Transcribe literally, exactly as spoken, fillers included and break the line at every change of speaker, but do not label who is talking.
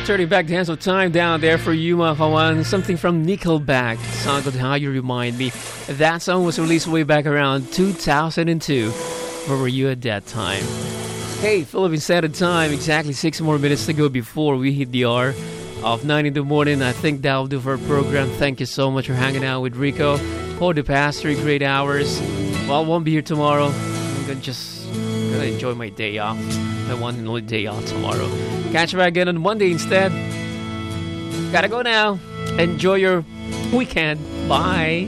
turning back the hands of time down there for you, mga kawan. Something from Nickelback. Song called How You Remind Me. That song was released way back around two thousand two. Where were you at that time? Hey, Philippine Standard Time. Exactly six more minutes to go before we hit the hour of nine in the morning. I think that'll do for our program. Thank you so much for hanging out with Rico for the past three great hours. Well, I won't be here tomorrow. I'm gonna just gonna enjoy my day off. My one and only day off tomorrow. Catch you back again on Monday instead. Gotta go now. Enjoy your weekend. Bye.